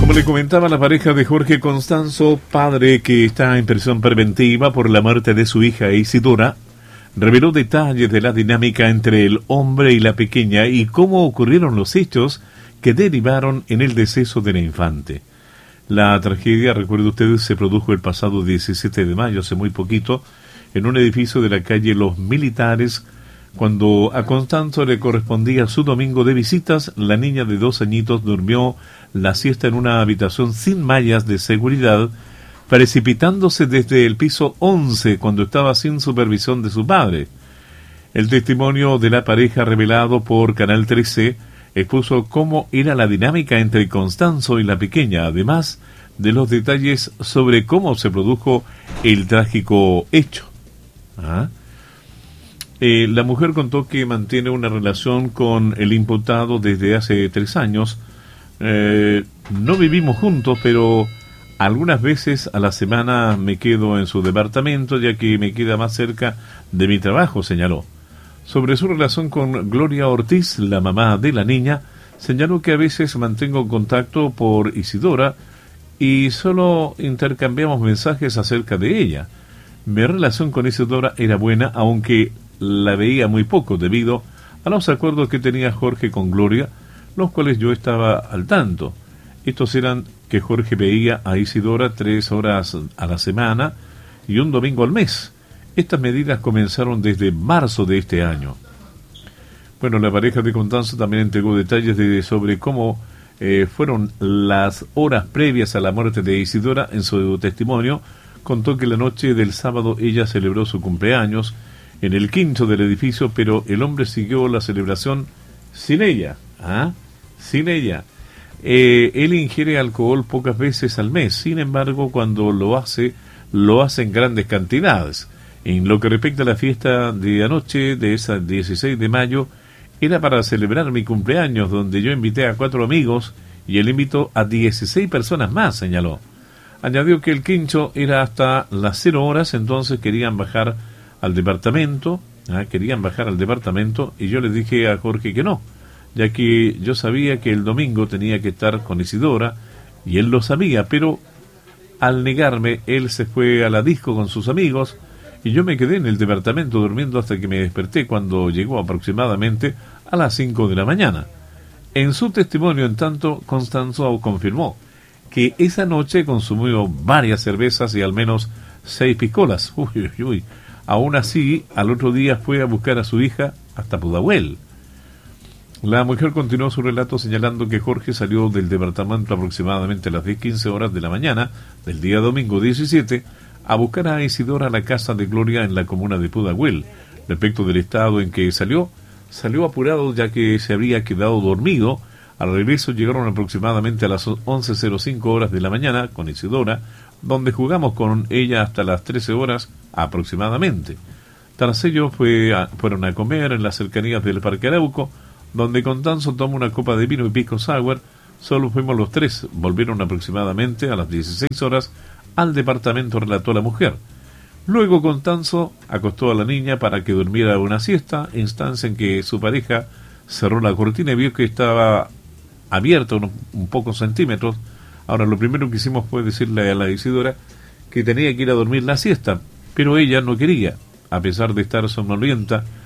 Como le comentaba, la pareja de Jorge Constanzo, padre que está en prisión preventiva por la muerte de su hija Isidora, reveló detalles de la dinámica entre el hombre y la pequeña y cómo ocurrieron los hechos que derivaron en el deceso de la infante. La tragedia, recuerde usted, se produjo el pasado 17 de mayo, hace muy poquito, en un edificio de la calle Los Militares. Cuando a Constanzo le correspondía su domingo de visitas, la niña de 2 añitos durmió la siesta en una habitación sin mallas de seguridad, precipitándose desde el piso 11 cuando estaba sin supervisión de su padre. El testimonio de la pareja revelado por Canal 13 expuso cómo era la dinámica entre Constanzo y la pequeña, además de los detalles sobre cómo se produjo el trágico hecho. La mujer contó que mantiene una relación con el imputado desde hace 3 años. No vivimos juntos, pero algunas veces a la semana me quedo en su departamento, ya que me queda más cerca de mi trabajo, señaló. Sobre su relación con Gloria Ortiz, la mamá de la niña, señaló que a veces mantengo contacto por Isidora y solo intercambiamos mensajes acerca de ella. Mi relación con Isidora era buena, aunque la veía muy poco debido a los acuerdos que tenía Jorge con Gloria, los cuales yo estaba al tanto. Estos eran que Jorge veía a Isidora 3 horas a la semana y un domingo al mes. Estas medidas comenzaron desde marzo de este año. Bueno, la pareja de Constanzo también entregó detalles sobre cómo fueron las horas previas a la muerte de Isidora. En su testimonio contó que la noche del sábado ella celebró su cumpleaños en el quinto del edificio, pero el hombre siguió la celebración sin ella. Sin ella. Él ingiere alcohol pocas veces al mes, sin embargo, cuando lo hace en grandes cantidades. En lo que respecta a la fiesta de anoche, de esa 16 de mayo, era para celebrar mi cumpleaños, donde yo invité a 4 amigos y él invitó a 16 personas más, señaló. Añadió que el quincho era hasta las 0 horas, entonces querían bajar al departamento, y yo le dije a Jorge que no, ya que yo sabía que el domingo tenía que estar con Isidora, y él lo sabía, pero al negarme, él se fue a la disco con sus amigos, y yo me quedé en el departamento durmiendo hasta que me desperté cuando llegó aproximadamente a las 5 de la mañana. En su testimonio, en tanto, Constanzo confirmó que esa noche consumió varias cervezas y al menos 6 piscolas. Aún así, al otro día fue a buscar a su hija hasta Pudahuel. La mujer continuó su relato señalando que Jorge salió del departamento aproximadamente a las 10:15 horas de la mañana del día domingo 17 a buscar a Isidora a la casa de Gloria en la comuna de Pudahuel. Respecto del estado en que salió apurado ya que se habría quedado dormido. Al regreso llegaron aproximadamente a las 11:05 horas de la mañana con Isidora, donde jugamos con ella hasta las 13 horas aproximadamente. Tras ello fueron a comer en las cercanías del Parque Arauco, donde Constanzo tomó una copa de vino y pisco sour. Solo fuimos los 3, volvieron aproximadamente a las 16 horas al departamento, relató la mujer. Luego Constanzo acostó a la niña para que durmiera una siesta, instancia en que su pareja cerró la cortina y vio que estaba abierta un pocos centímetros. Ahora, lo primero que hicimos fue decirle a la Isidora que tenía que ir a dormir la siesta, pero ella no quería. A pesar de estar somnolienta,